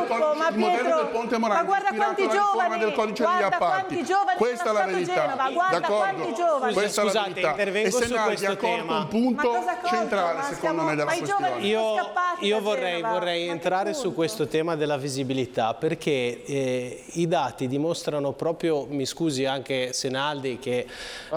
il modello del Ponte Morandi, guarda quanti giovani, del codice degli appalti. Questa è la verità. D'accordo? Questa è la verità. E Senaldi ha colto un punto centrale, secondo me, della questione. Io vorrei entrare su questo tema della visibilità, perché i dati dimostrano proprio, mi scusi anche Senaldi, che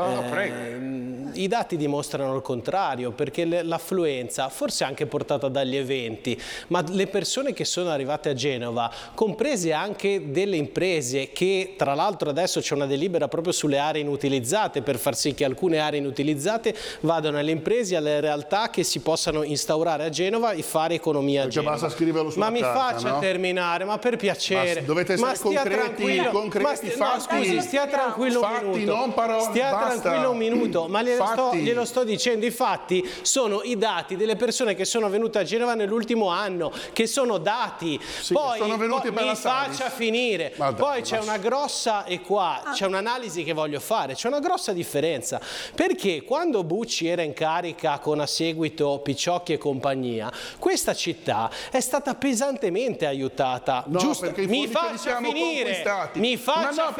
i dati dimostrano il contrario, perché l'affluenza, forse anche portata dagli eventi, ma le persone che sono arrivate a Genova, comprese anche delle imprese, che tra l'altro adesso c'è una delibera proprio sulle aree inutilizzate per far sì che alcune aree inutilizzate vadano alle imprese e alle realtà che si possano instaurare a Genova e fare economia a Genova. Basta scriverlo sulla ma carta, mi faccia terminare, ma per piacere. Dovete essere concreti, fatti. No, scusi, stia tranquillo un minuto. Non parole, stia tranquillo un minuto, ma glielo sto dicendo. I fatti sono i dati delle persone che sono venute a Genova nell'ultimo anno, che sono dati. Sì, poi mi faccia finire. Poi c'è una grossa, e qua c'è un'analisi che voglio fare, c'è una grossa differenza, perché quando Bucci era in carica con a seguito Picciocchi e compagnia, questa città è stata pesantemente aiutata. No, giusto? Mi faccia finire, mi faccia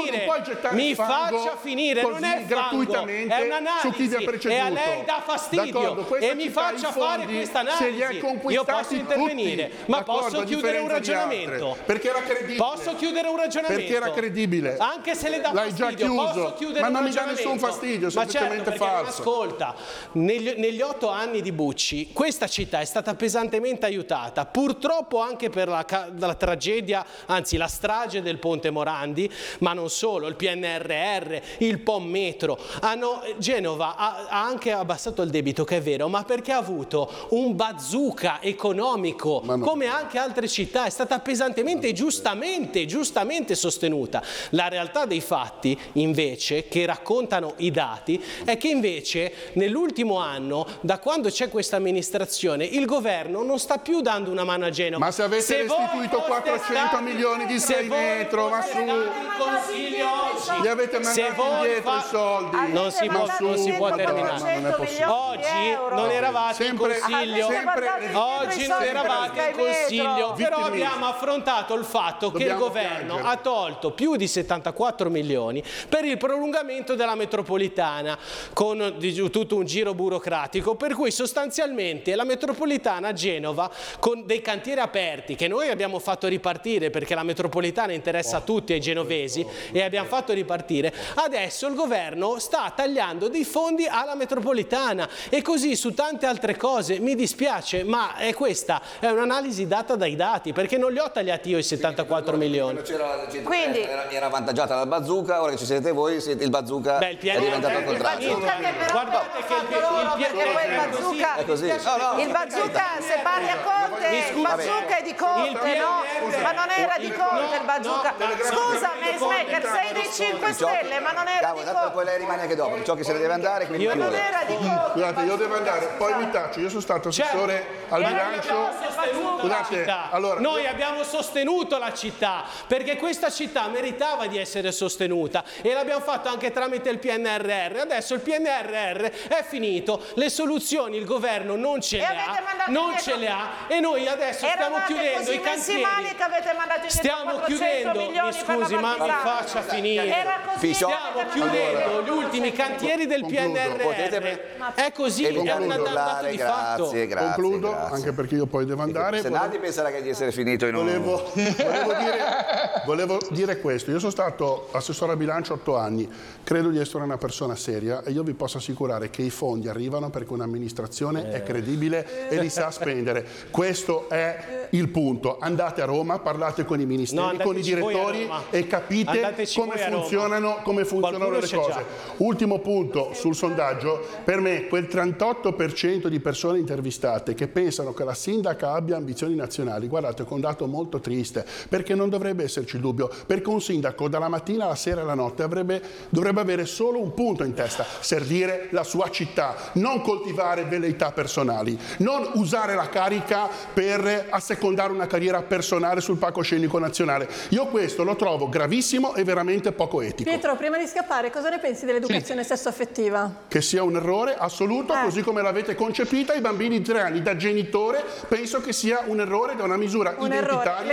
finire, non è gratuitamente è un'analisi e a lei dà fastidio e mi faccia fare questa analisi. Io posso intervenire, ma posso chiudere un ragionamento? Perché era credibile. Posso chiudere un ragionamento? Perché era credibile. Anche se le dà fastidio, già chiuso. posso chiudere ma un non ragionamento? Mi dà nessun fastidio, semplicemente falso. Ascolta, negli 8 anni di Bucci questa città è stata pesantemente aiutata, purtroppo anche per la tragedia, anzi la strage del Ponte Morandi, ma non solo, il PNRR, il POM metro. Genova ha anche abbassato il debito, che è vero, ma perché ha avuto un bazooka economico, come anche altre città, è stata pesantemente e giustamente sostenuta. La realtà dei fatti, invece, che raccontano i dati, è che invece nell'ultimo anno, da quando c'è questa amministrazione, il governo non sta più dando una mano a Genova. Ma se avete restituito 400 milioni di Sei metro, ma su, gli avete mandato indietro i soldi. Non si può terminare. Oggi non eravate in consiglio, oggi non eravate in consiglio, però abbiamo affrontato il fatto che il governo ha tolto più di 74 milioni per il prolungamento della metropolitana, con tutto un giro burocratico, per cui sostanzialmente la metropolitana a Genova, con dei cantieri aperti che noi abbiamo fatto ripartire, perché la metropolitana interessa a tutti, ai genovesi, e abbiamo fatto ripartire, adesso il governo sta tagliando dei fondi alla metropolitana, e così su tante altre cose. Mi dispiace, ma questa è un'analisi data dai dati, perché non li ho tagliati io i 74 milioni. Quindi era avvantaggiata dal bazooka, ora che ci siete voi, il bazooka è diventato il contrario. Guardate che è così. Il bazooka, se parli a Conte, il bazooka è di Conte, no? Ma non era di Conte il bazooka. Scusa, Merismaker, sei dei 5 Stelle, ma non era di Conte. Poi lei rimane anche dopo, ciò che se ne deve andare, quindi non era di Conte. Scusate, io devo andare, poi mi taccio, io sono stato assessore al bilancio. Scusate, allora, noi abbiamo sostenuto la città, perché questa città meritava di essere sostenuta, e l'abbiamo fatto anche tramite il PNRR. Adesso il PNRR è finito, le soluzioni il governo non ce le ha, e noi adesso stiamo chiudendo i cantieri. Stiamo chiudendo, mi scusi, ma mi faccia finire. Stiamo chiudendo gli ultimi cantieri del PNRR. È così, è un dato di fatto. Concludo, anche perché io poi devo andare. Senaldi penserà di essere finito in un... Volevo dire questo. Io sono stato assessore al bilancio 8 anni, credo di essere una persona seria, e io vi posso assicurare che i fondi arrivano perché un'amministrazione è credibile e li sa spendere. Questo è il punto. Andate a Roma, parlate con i ministeri, con i direttori, e capite come funzionano le cose. Ultimo punto sul sondaggio: per me quel 38% di persone intervistate che pensano che la sindaca abbia ambizioni nazionali, guardate, è un dato molto triste, perché non dovrebbe esserci il dubbio, perché un sindaco dalla mattina alla sera e alla notte dovrebbe avere solo un punto in testa: servire la sua città, non coltivare velleità personali, non usare la carica per assecondare una carriera personale sul palcoscenico nazionale. Io questo lo trovo gravissimo e veramente poco etico. Pietro, prima di scappare, cosa ne pensi dell'educazione sessuaffettiva? Che sia un errore assoluto, così come l'avete concepita. I bambini di 3 anni da genitore penso che sia un errore, da una misura identitaria.